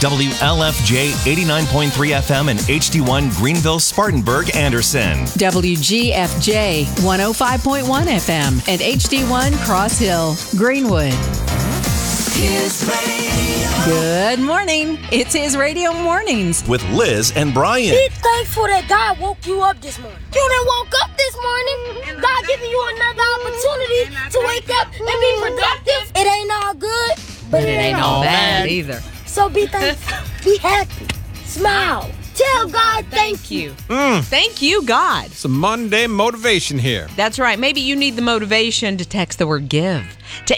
WLFJ 89.3 FM and HD1 Greenville, Spartanburg, Anderson. WGFJ 105.1 FM and HD1 Cross Hill, Greenwood. His Radio. Good morning. It's His Radio Mornings With Liz and Brian. Be thankful that God woke you up this morning. You done woke up this morning. God giving you another opportunity to wake up and be productive. It ain't all good, but it ain't all bad either. So be thankful. Be happy. Smile. Tell God thank you. Thank you, God. Some Monday motivation here. That's right. Maybe you need the motivation to text the word GIVE to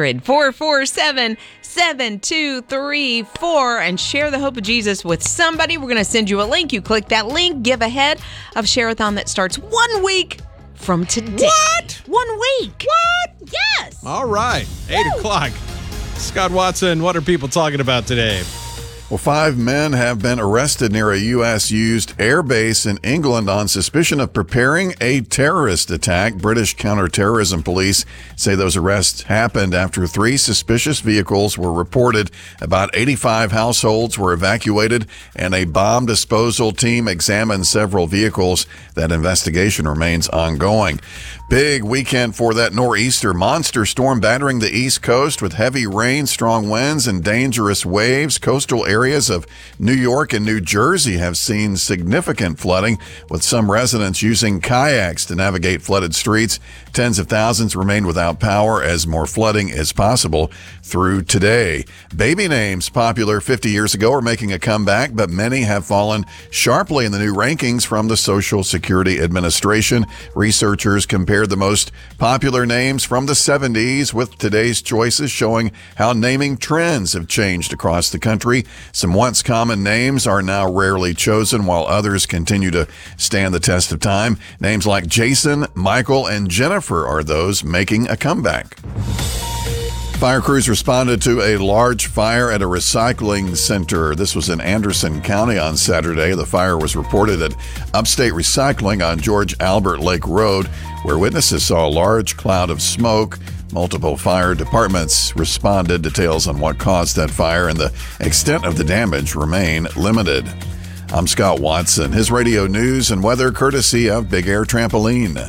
800-447-7234 and share the hope of Jesus with somebody. We're going to send you a link. You click that link, give ahead of Share-a-thon that starts 1 week from today. What? 1 week. What? Yes. All right. 8 o'clock. Scott Watson, what are people talking about today? Well, 5 men have been arrested near a U.S.-used air base in England on suspicion of preparing a terrorist attack. British counterterrorism police say those arrests happened after 3 suspicious vehicles were reported. About 85 households were evacuated, and a bomb disposal team examined several vehicles. That investigation remains ongoing. Big weekend for that nor'easter monster storm battering the East Coast with heavy rain, strong winds, and dangerous waves. Coastal areas of New York and New Jersey have seen significant flooding, with some residents using kayaks to navigate flooded streets. Tens of thousands remain without power as more flooding is possible through today. Baby names popular 50 years ago are making a comeback, but many have fallen sharply in the new rankings from the Social Security Administration. Researchers compared the most popular names from the 70s with today's choices, showing how naming trends have changed across the country. Some once common names are now rarely chosen, while others continue to stand the test of time. Names like Jason, Michael, and Jennifer are those making a comeback. Fire crews responded to a large fire at a recycling center. This was in Anderson County on Saturday. The fire was reported at Upstate Recycling on George Albert Lake Road, where witnesses saw a large cloud of smoke. Multiple fire departments responded. Details on what caused that fire and the extent of the damage remain limited. I'm Scott Watson. His radio news and weather courtesy of Big Air Trampoline.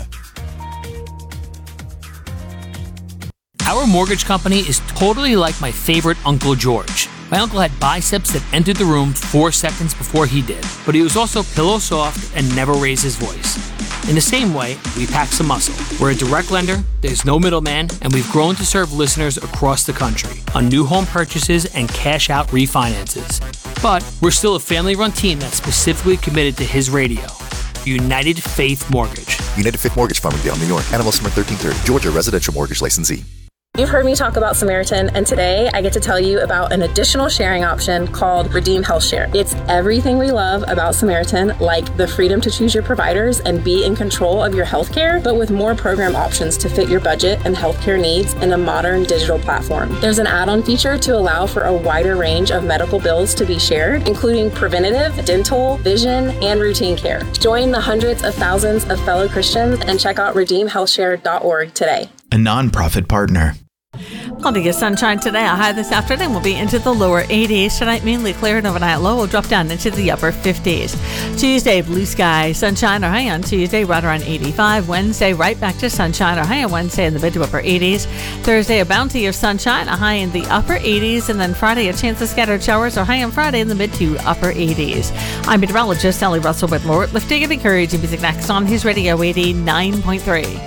Our mortgage company is totally like my favorite Uncle George. My uncle had biceps that entered the room 4 seconds before he did, but he was also pillow soft and never raised his voice. In the same way, we pack some muscle. We're a direct lender, there's no middleman, and we've grown to serve listeners across the country on new home purchases and cash-out refinances. But we're still a family-run team that's specifically committed to his radio. United Faith Mortgage. United Faith Mortgage, Farmingdale, New York. NMLS number 1330. Georgia Residential Mortgage Licensee. You've heard me talk about Samaritan, and today I get to tell you about an additional sharing option called Redeem Health Share. It's everything we love about Samaritan, like the freedom to choose your providers and be in control of your healthcare, but with more program options to fit your budget and healthcare needs in a modern digital platform. There's an add-on feature to allow for a wider range of medical bills to be shared, including preventative, dental, vision, and routine care. Join the hundreds of thousands of fellow Christians and check out redeemhealthshare.org today. A nonprofit partner. Plenty of sunshine today. A high this afternoon will be into the lower 80s. Tonight, mainly clear, and overnight low will drop down into the upper 50s. Tuesday, blue sky, sunshine, or high on Tuesday, right around 85. Wednesday, right back to sunshine, or high on Wednesday in the mid to upper 80s. Thursday, a bounty of sunshine, a high in the upper 80s. And then Friday, a chance of scattered showers, or high on Friday in the mid to upper 80s. I'm meteorologist Sally Russell with more lifting and encouraging music next on His Radio 89.3.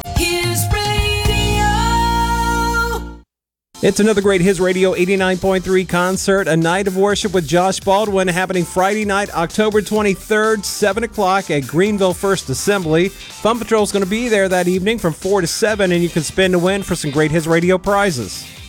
It's another great His Radio 89.3 concert, a night of worship with Josh Baldwin, happening Friday night, October 23rd, 7 o'clock at Greenville First Assembly. Fun Patrol is going to be there that evening from 4 to 7, and you can spin to win for some great His Radio prizes.